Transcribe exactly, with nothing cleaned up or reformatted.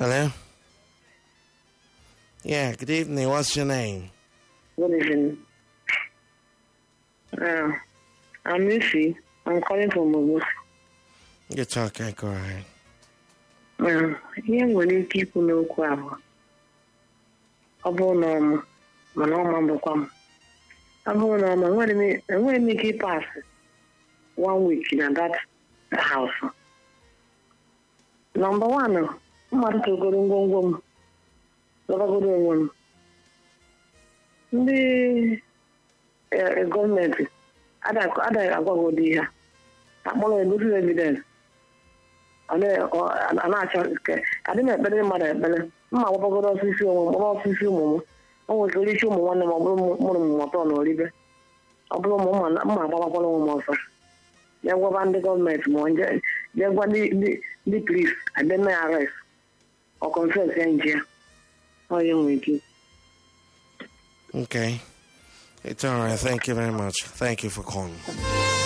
Hello? Yeah, good evening. What's your name? Good evening. Uh, I'm Lucy. I'm calling from Mogos. It's okay, go ahead. Uh, ihe nwere ike ikwu n'okwu ahụ. Ọ bụrụ na ọmụ, mana ọma mbụkwa m. Ọ bụrụ na ọma, enweghị m ike ịpasị one week na that house. Number one, mmadụ togoro ngwongwo m, lọbagoro onwe m. Ndị gọọmenti adịghị agwagodi ha. Akpọrọ egosi evidence. A na-achọ adị m ekpere mmadụ ekpere mma agbapagoro osisi ụmụ mkpọrọ osisi ụmụ m o nwere isi ụmụ nwanne m ọ bụrụ mụrụ m mọtọ na oribe ọ bụrụ m mma agbabakwara ụmụ ọsọ ya gwaba ndị gọọmenti ma jee gwa ndị polis ademe arrest ọ confess ya nje ya ọ ya nwere ike. Okay. It's all right. Thank you very much. Thank you for calling.